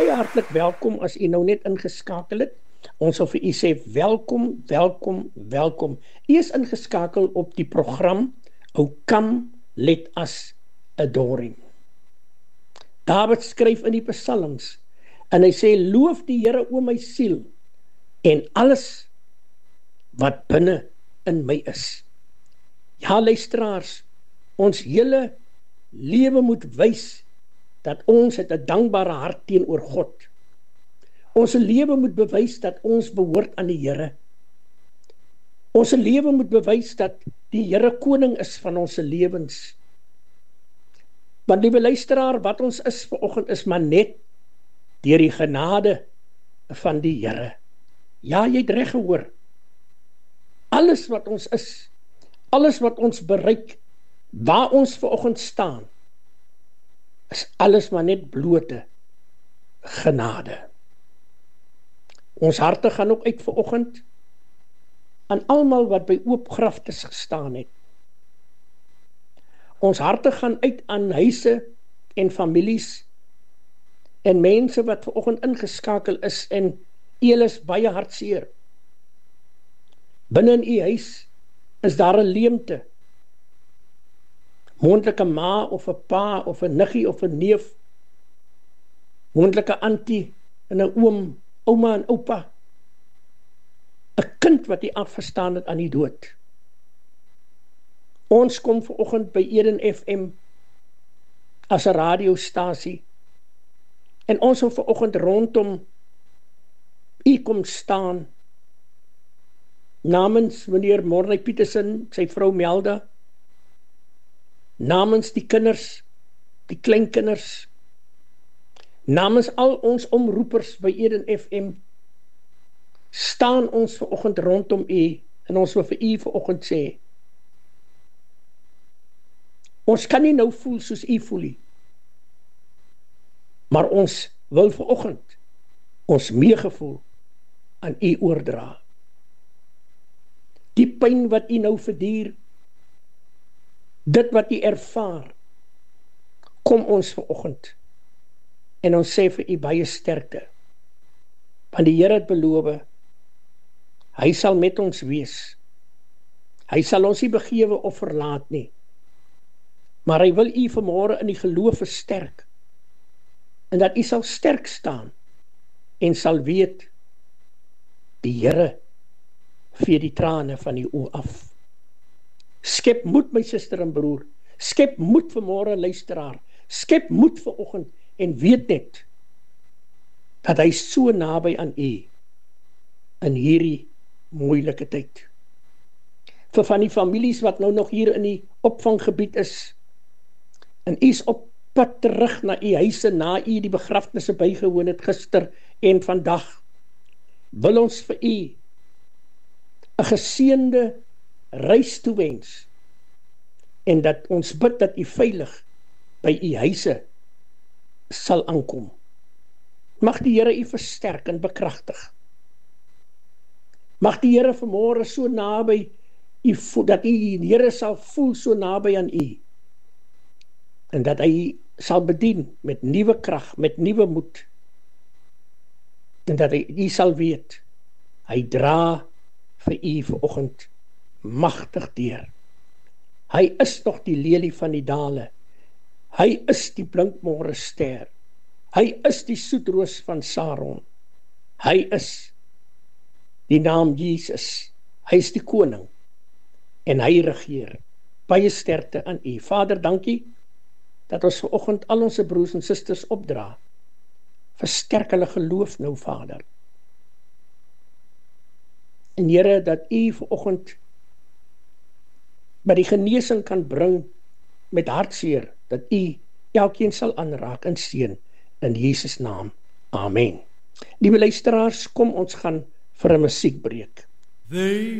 baie hartlik welkom as u nou net ingeskakel het. Ons wil vir u sê welkom, welkom, welkom. U is ingeskakel op die program O Come Let Us Adore Him. David skryf in die psalms en hy sê, loof die Here o my siel en alles wat binne in my is. Ja, luisteraars, ons hele lewe moet wys dat ons het 'n dankbare hart teenoor God. Ons lewe moet bewys dat ons behoort aan die Here. Ons lewe moet bewys dat die Here koning is van ons lewens. Want liewe luisteraar, wat ons is vanoggend is maar net deur die genade van die Here. Ja, jy het reg gehoor. Alles wat ons is, alles wat ons bereik, waar ons vanoggend staan, is alles maar net blote genade. Ons harte gaan ook uit vanoggend aan almal wat by oop graftes gestaan het. Ons harte gaan uit aan huise en families en mense wat vanoggend ingeskakel is en u is baie hartseer. Binne in u huis is daar 'n leemte. Moontlike ma of 'n pa of 'n niggie of 'n neef, moontlike antie en 'n oom, ouma en oupa, 'n kind wat die afgestaan het aan die dood. Ons kom vanoggend by Eden FM as 'n radiostasie en ons wil vanoggend rondom u kom staan namens meneer Morney Petersen, sy vrou Melda, namens die kinders, die kleinkinders, namens al ons omroepers by Eden FM, staan ons vanoggend rondom u, en ons wil vir u vanoggend sê, ons kan nie nou voel soos u voel nie, maar ons wil vanoggend ons meegevoel aan u oordra. Die pyn wat u nou verduur, dit wat u ervaar, kom ons vanoggend en ons sê vir u baie sterkte, want die Here het beloof, hy sal met ons wees, hy sal ons nie begewe of verlaat nie, maar hy wil u vanmôre in die geloof versterk, en dat u sal sterk staan, en sal weet, die Here vee die trane van die oë af. Skep moed my suster en broer, skep moed vanmôre luisteraar, skep moed vanoggend en weet net dat hy so naby aan u in hierdie moeilike tyd. Vir van die families wat nou nog hier in die opvanggebied is en u is op pad terug na u huise na u die begrafnisse bygewoon het gister en vandag, wil ons vir u 'n geseënde reis toewens en dat ons bid dat u veilig by u huise sal aankom. Mag die Here u versterk en bekragtig. Mag die Here vanmôre so naby u voel, dat die Here sal voel so naby aan u en dat hy sal bedien met nuwe krag, met nuwe moed en dat hy sal weet, hy dra vir u vanoggend magtig deur. Hy is nog die lelie van die dale. Hy is die blinkmôre ster. Hy is die soetroos van Saron. Hy is die naam Jesus. Hy is die koning en hy regeer. Baie sterkte aan u. Vader, dankie dat ons vanoggend al ons broers en susters opdra. Versterk hulle geloof nou, Vader. En Here, dat u vanoggend by die genesing kan bring met hartseer, dat u elkeen sal aanraak en seën in Jesus naam. Amen. Liewe luisteraars, kom ons gaan vir 'n musiekbreek.